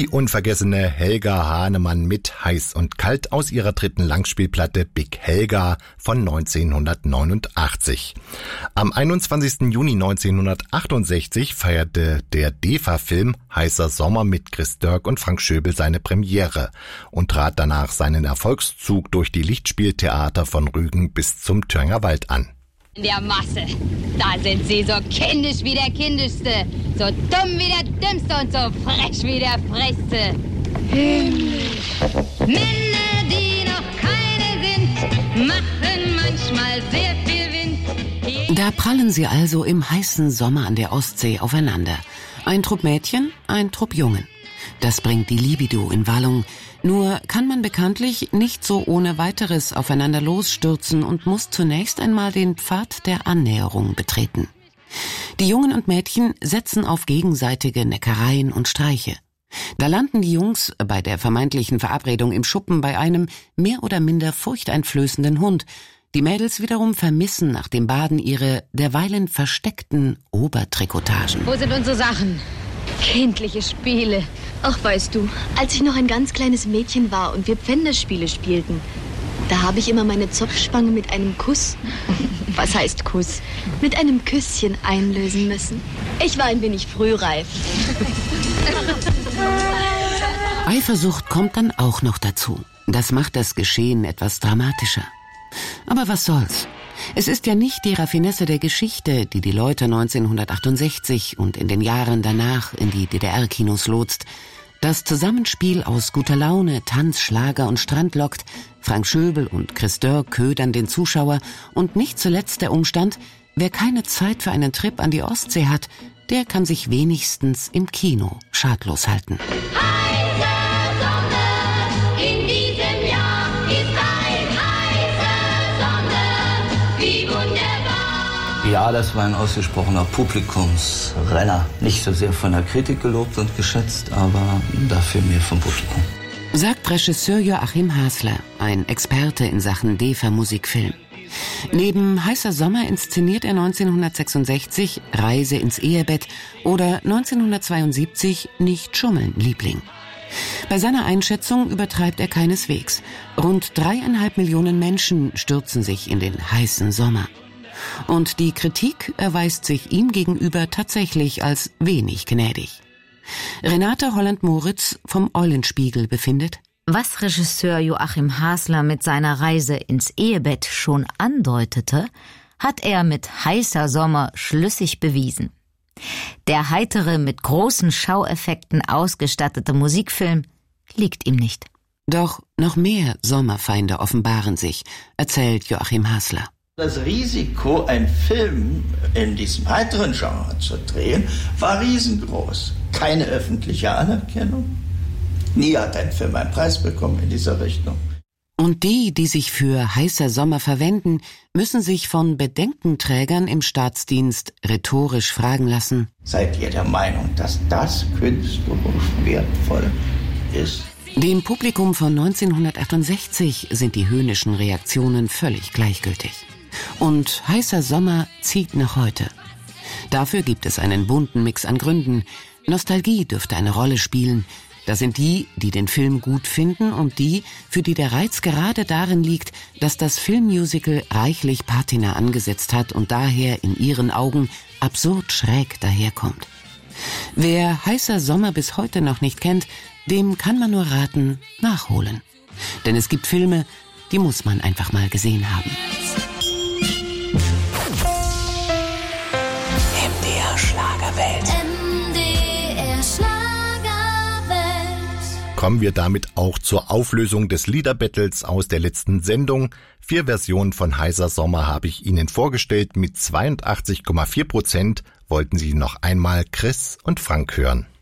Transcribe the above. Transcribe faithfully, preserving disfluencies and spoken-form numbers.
Die unvergessene Helga Hahnemann mit Heiß und Kalt aus ihrer dritten Langspielplatte Big Helga von neunzehnhundertneunundachtzig. Am einundzwanzigsten Juni neunzehnhundertachtundsechzig feierte der D E F A-Film Heißer Sommer mit Chris Dörk und Frank Schöbel seine Premiere und trat danach seinen Erfolgszug durch die Lichtspieltheater von Rügen bis zum Thüringer Wald an. In der Masse, da sind sie so kindisch wie der Kindischste, so dumm wie der Dümmste und so frech wie der Frechste. Himmlisch. Männer, die noch keine sind, machen manchmal sehr viel Wind. Da prallen sie also im heißen Sommer an der Ostsee aufeinander. Ein Trupp Mädchen, ein Trupp Jungen. Das bringt die Libido in Wallung. Nur kann man bekanntlich nicht so ohne weiteres aufeinander losstürzen und muss zunächst einmal den Pfad der Annäherung betreten. Die Jungen und Mädchen setzen auf gegenseitige Neckereien und Streiche. Da landen die Jungs bei der vermeintlichen Verabredung im Schuppen bei einem mehr oder minder furchteinflößenden Hund. Die Mädels wiederum vermissen nach dem Baden ihre derweilen versteckten Obertrikotagen. Wo sind unsere Sachen? Kindliche Spiele. Ach, weißt du, als ich noch ein ganz kleines Mädchen war und wir Pfänderspiele spielten, da habe ich immer meine Zopfspange mit einem Kuss, was heißt Kuss, mit einem Küsschen einlösen müssen. Ich war ein wenig frühreif. Eifersucht kommt dann auch noch dazu. Das macht das Geschehen etwas dramatischer. Aber was soll's? Es ist ja nicht die Raffinesse der Geschichte, die die Leute neunzehnhundertachtundsechzig und in den Jahren danach in die D D R-Kinos lotst. Das Zusammenspiel aus guter Laune, Tanz, Schlager und Strand lockt, Frank Schöbel und Chris Dörk ködern den Zuschauer und nicht zuletzt der Umstand, wer keine Zeit für einen Trip an die Ostsee hat, der kann sich wenigstens im Kino schadlos halten. Ja, das war ein ausgesprochener Publikumsrenner. Nicht so sehr von der Kritik gelobt und geschätzt, aber dafür mehr vom Publikum. Sagt Regisseur Joachim Hasler, ein Experte in Sachen D E F A-Musikfilm. Neben Heißer Sommer inszeniert er neunzehnhundertsechsundsechzig Reise ins Ehebett oder neunzehnhundertzweiundsiebzig Nicht schummeln, Liebling. Bei seiner Einschätzung übertreibt er keineswegs. Rund dreieinhalb Millionen Menschen stürzen sich in den heißen Sommer. Und die Kritik erweist sich ihm gegenüber tatsächlich als wenig gnädig. Renate Holland-Moritz vom Eulenspiegel befindet: Was Regisseur Joachim Hasler mit seiner Reise ins Ehebett schon andeutete, hat er mit Heißer Sommer schlüssig bewiesen. Der heitere, mit großen Schaueffekten ausgestattete Musikfilm liegt ihm nicht. Doch noch mehr Sommerfeinde offenbaren sich, erzählt Joachim Hasler. Das Risiko, einen Film in diesem heiteren Genre zu drehen, war riesengroß. Keine öffentliche Anerkennung. Nie hat ein Film einen Preis bekommen in dieser Richtung. Und die, die sich für Heißer Sommer verwenden, müssen sich von Bedenkenträgern im Staatsdienst rhetorisch fragen lassen: Seid ihr der Meinung, dass das künstlerisch wertvoll ist? Dem Publikum von neunzehnhundertachtundsechzig sind die höhnischen Reaktionen völlig gleichgültig. Und Heißer Sommer zieht noch heute. Dafür gibt es einen bunten Mix an Gründen. Nostalgie dürfte eine Rolle spielen. Da sind die, die den Film gut finden, und die, für die der Reiz gerade darin liegt, dass das Filmmusical reichlich Patina angesetzt hat und daher in ihren Augen absurd schräg daherkommt. Wer Heißer Sommer bis heute noch nicht kennt, dem kann man nur raten, nachholen. Denn es gibt Filme, die muss man einfach mal gesehen haben. M D R Schlagerwelt. M D R Schlagerwelt. Kommen wir damit auch zur Auflösung des Liederbattles aus der letzten Sendung. Vier Versionen von Heißer Sommer habe ich Ihnen vorgestellt. Mit zweiundachtzig Komma vier Prozent wollten Sie noch einmal Chris und Frank hören.